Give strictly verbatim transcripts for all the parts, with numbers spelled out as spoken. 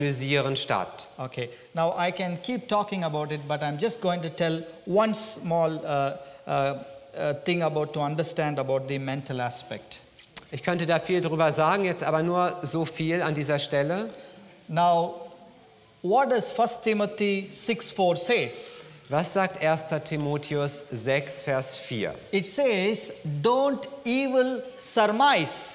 analysieren statt. Okay, now I can keep talking about it, but I'm just going to tell one small uh, uh, uh, thing about to understand about the mental aspect. Ich könnte da viel drüber sagen, jetzt aber nur so viel an dieser Stelle. Now, what does First Timothy six four says? Was sagt erster Timotheus sechs, Vers vier? It says, don't evil surmise.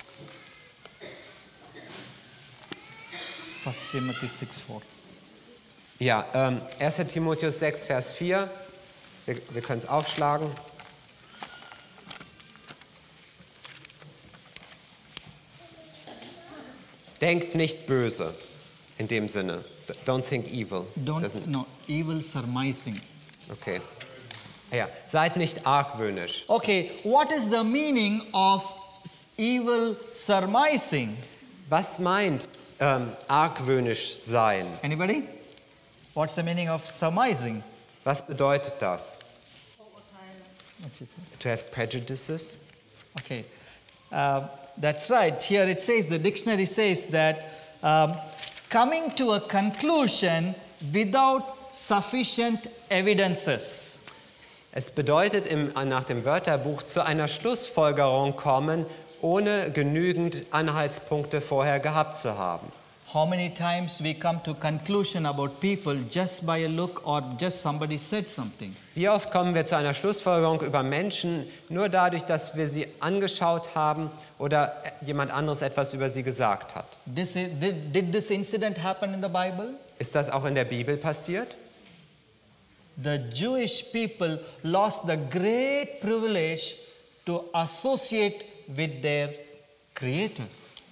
First Timothy six four. Ja, ähm, erster Timotheus sechs, Vers vier. Wir, wir können es aufschlagen. Denkt nicht böse, in dem Sinne. Don't think evil. Don't, Doesn't- no, evil surmising. Okay. Ja, seid nicht argwöhnisch. Okay, what is the meaning of s- evil surmising? Was meint ähm, argwöhnisch sein? Anybody? What's the meaning of surmising? Was bedeutet das? What is this? To have prejudices? Okay, uh, that's right. Here it says, the dictionary says that um, coming to a conclusion without sufficient evidences. Es bedeutet im, nach dem Wörterbuch zu einer Schlussfolgerung kommen, ohne genügend Anhaltspunkte vorher gehabt zu haben. How many times we come to conclusion about people just by a look or just somebody said something? Wie oft kommen wir zu einer Schlussfolgerung über Menschen nur dadurch, dass wir sie angeschaut haben oder jemand anderes etwas über sie gesagt hat? This is, did, did this incident happen in the Bible? Ist das auch in der Bibel passiert? The Jewish people lost the great privilege to associate with their Creator.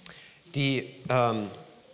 Die, ähm,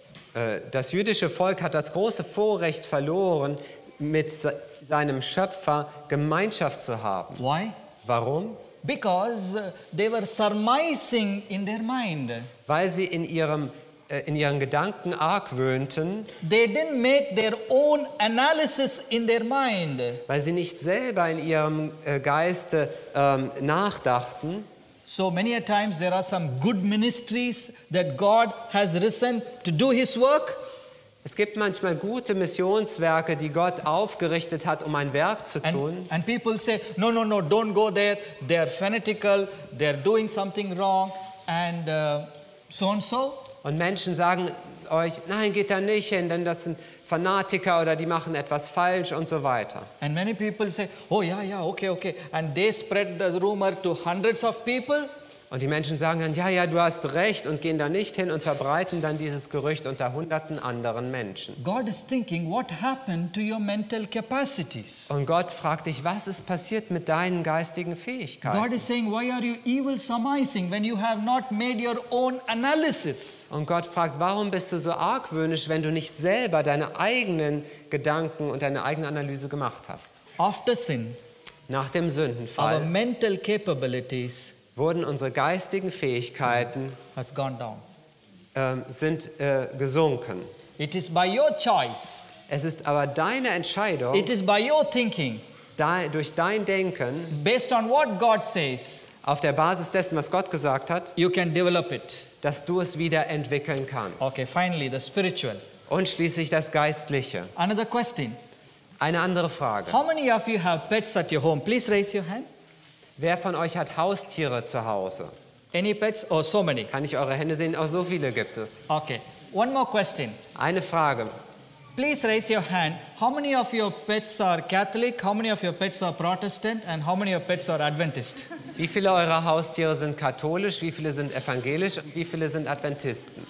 äh, das jüdische Volk hat das große Vorrecht verloren, mit se seinem Schöpfer Gemeinschaft zu haben. Why? Warum? Because uh, they were surmising in their mind. Weil sie in, ihrem, äh, in ihren Gedanken argwöhnten, They didn't make their own analysis in their mind. weil sie nicht selber in ihrem äh, Geiste ähm, nachdachten. So many a times there are some good ministries that God has risen to do His work. Es gibt manchmal gute Missionswerke, die Gott aufgerichtet hat, um ein Werk zu tun. And, and people say, no, no, no, don't go there. They're fanatical. They're doing something wrong. And uh, so and so. Und Menschen sagen euch, nein, geht da nicht hin, denn das sind Fanatiker oder die machen etwas falsch und so weiter. And many people say, oh, yeah, yeah, okay, okay. And they spread the rumor to hundreds of people. Und die Menschen sagen dann, ja, ja, du hast recht und gehen da nicht hin und verbreiten dann dieses Gerücht unter hunderten anderen Menschen. God is thinking, what happened to your mental capacities? Und Gott fragt dich, was ist passiert mit deinen geistigen Fähigkeiten? God is saying, why are you evil surmising when you have not made your own analysis? Und Gott fragt, warum bist du so argwöhnisch, wenn du nicht selber deine eigenen Gedanken und deine eigene Analyse gemacht hast? After sin, Nach dem our Sündenfall mental capabilities wurden unsere geistigen Fähigkeiten has gone down. ähm, sind äh, gesunken. It is by your choice. Es ist aber deine Entscheidung, It is by your thinking, da, durch dein Denken, based on what God says, auf der Basis dessen, was Gott gesagt hat, you can develop it. dass du es wieder entwickeln kannst. Okay, finally, the spiritual. Und schließlich das Geistliche. Another question. Eine andere Frage. How many of you have pets at your home? Please raise your hand. Wer von euch hat Haustiere zu Hause? Any pets? Oh, so many. Kann ich eure Hände sehen? Auch so viele gibt es. Okay. One more question. Eine Frage. Please raise your hand. How many of your pets are Catholic? How many of your pets are Protestant? And how many of your pets are Adventist? Wie viele eurer Haustiere sind katholisch? Wie viele sind evangelisch? Und wie viele sind Adventisten?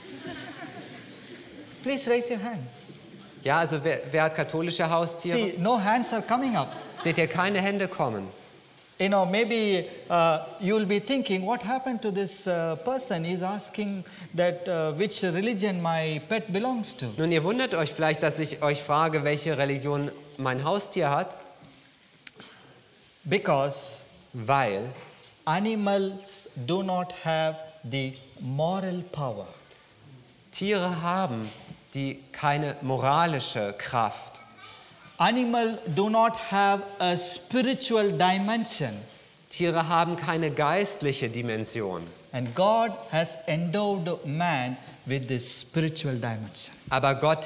Please raise your hand. Ja, also wer, wer hat katholische Haustiere? See, no hands are coming up. Seht ihr keine Hände kommen? You know, maybe uh, you'll be thinking, what happened to this uh, person? He's asking that uh, which religion my pet belongs to. Nun, ihr wundert euch vielleicht, dass ich euch frage, welche Religion mein Haustier hat, Because weil animals do not have the moral power. Tiere haben die keine moralische Kraft. Animals do not have a spiritual dimension. Tiere haben keine geistliche Dimension. And God has endowed man with this spiritual dimension. Aber Gott